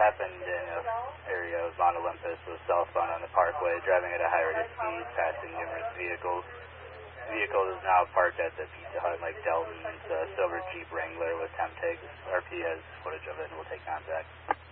happened in an area of Mount Olympus was southbound on the Parkway, driving at a high rate of speed, passing numerous vehicles. The vehicle is now parked at the Pizza Hut in Lake Delton. It's a silver Jeep Wrangler with temp tags. RP has footage of it and will take contact.